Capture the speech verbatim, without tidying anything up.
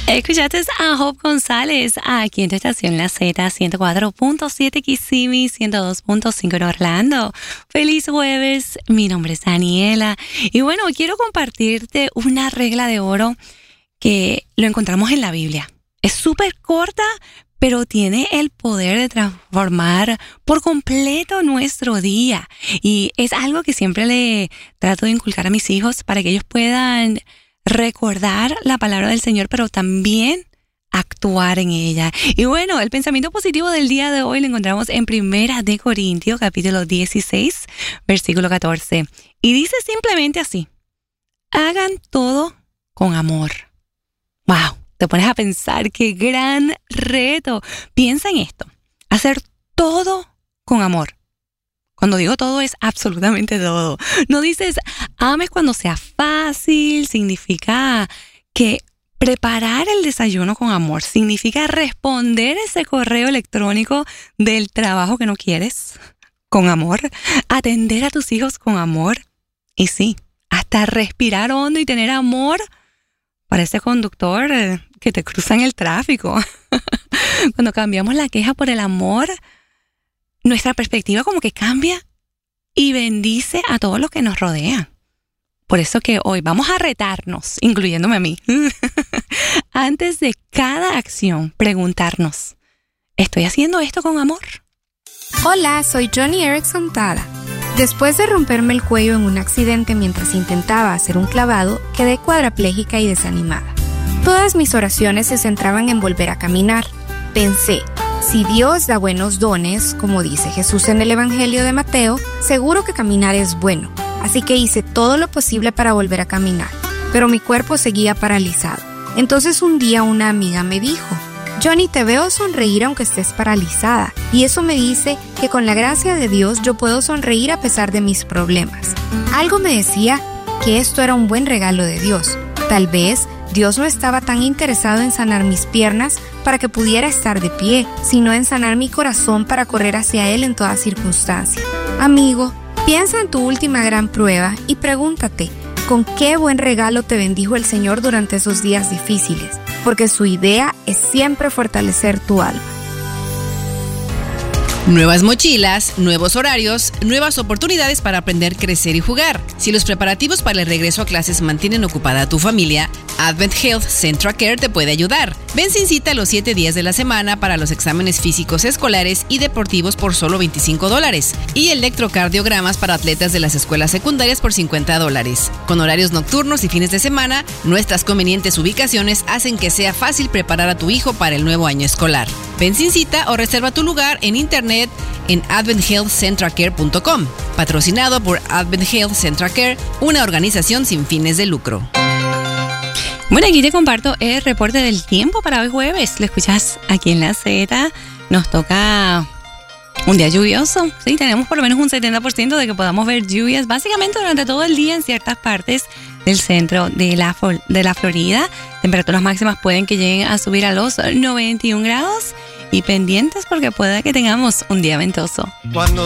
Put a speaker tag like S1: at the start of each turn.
S1: Escuchaste a Hope González aquí en tu estación La Z, ciento cuatro punto siete Kissimmee, ciento dos punto cinco en Orlando. Feliz jueves, mi nombre es Daniela y bueno, quiero compartirte una regla de oro que lo encontramos en la Biblia. Es súper corta, pero tiene el poder de transformar por completo nuestro día. Y es algo que siempre le trato de inculcar a mis hijos para que ellos puedan recordar la palabra del Señor, pero también actuar en ella. Y bueno, el pensamiento positivo del día de hoy lo encontramos en Primera de Corintios, capítulo dieciséis, versículo catorce. Y dice simplemente así: hagan todo con amor. ¡Wow! Te pones a pensar, qué gran reto. Piensa en esto: hacer todo con amor. Cuando digo todo, es absolutamente todo. No dices ames cuando sea fácil. Significa que preparar el desayuno con amor significa responder ese correo electrónico del trabajo que no quieres con amor, atender a tus hijos con amor y sí, hasta respirar hondo y tener amor para ese conductor que te cruza en el tráfico. Cuando cambiamos la queja por el amor, nuestra perspectiva como que cambia y bendice a todos los que nos rodean. Por eso que hoy vamos a retarnos, incluyéndome a mí, antes de cada acción, preguntarnos: ¿estoy haciendo esto con amor?
S2: Hola, soy Johnny Erickson Tada. Después de romperme el cuello en un accidente mientras intentaba hacer un clavado, quedé cuadraplégica y desanimada. Todas mis oraciones se centraban en volver a caminar. Pensé, si Dios da buenos dones, como dice Jesús en el Evangelio de Mateo, seguro que caminar es bueno. Así que hice todo lo posible para volver a caminar, pero mi cuerpo seguía paralizado. Entonces un día una amiga me dijo: Johnny, te veo sonreír aunque estés paralizada, y eso me dice que con la gracia de Dios yo puedo sonreír a pesar de mis problemas. Algo me decía que esto era un buen regalo de Dios. Tal vez Dios no estaba tan interesado en sanar mis piernas para que pudiera estar de pie, sino en sanar mi corazón para correr hacia Él en toda circunstancia. Amigo, piensa en tu última gran prueba y pregúntate, ¿con qué buen regalo te bendijo el Señor durante esos días difíciles? Porque su idea es siempre fortalecer tu alma.
S3: Nuevas mochilas, nuevos horarios, nuevas oportunidades para aprender, crecer y jugar. Si los preparativos para el regreso a clases mantienen ocupada a tu familia, Advent Health Central Care te puede ayudar. Ven sin cita los siete días de la semana para los exámenes físicos escolares y deportivos por solo veinticinco dólares y electrocardiogramas para atletas de las escuelas secundarias por cincuenta dólares. Con horarios nocturnos y fines de semana, nuestras convenientes ubicaciones hacen que sea fácil preparar a tu hijo para el nuevo año escolar. Ven sin cita o reserva tu lugar en internet en advent health central care punto com, patrocinado por Advent Health Central Care, una organización sin fines de lucro.
S1: Bueno, aquí te comparto el reporte del tiempo para hoy jueves. Lo escuchas aquí en La Z. Nos toca un día lluvioso. Sí, tenemos por lo menos un setenta por ciento de que podamos ver lluvias básicamente durante todo el día en ciertas partes del centro de la, de la Florida. Temperaturas máximas pueden que lleguen a subir a los noventa y un grados. Y pendientes porque puede que tengamos un día ventoso. Cuando